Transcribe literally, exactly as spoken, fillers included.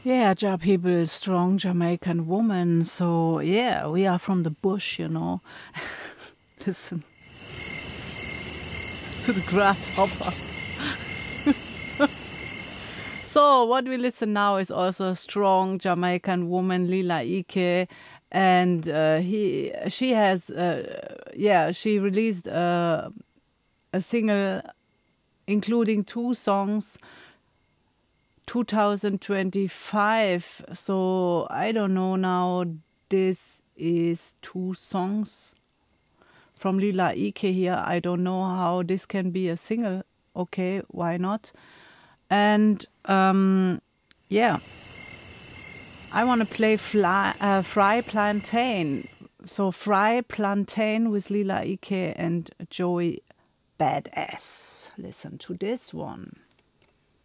Yeah, Ja people, strong Jamaican woman. So yeah, we are from the bush, you know. Listen to the grasshopper. So what we listen now is also a strong Jamaican woman, Lila Ike, and uh, he she has uh, yeah she released uh, a single including two songs two thousand twenty-five. So I don't know now. This is two songs from Lila Ike here. I don't know how this can be a single. Okay, why not? And um, yeah, I want to play fly, uh, Fry Plantain. So Fry Plantain with Lila Ike and Joey Badass. Listen to this one.